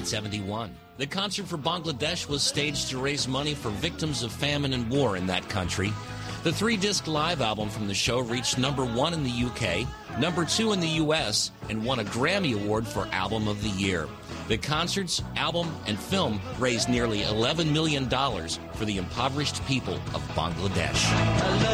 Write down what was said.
1971. The concert for Bangladesh was staged to raise money for victims of famine and war in that country. The 3-disc live album from the show reached number 1 in the UK, number 2 in the US, and won a Grammy Award for Album of the Year. The concerts, album, and film raised nearly $11 million for the impoverished people of Bangladesh.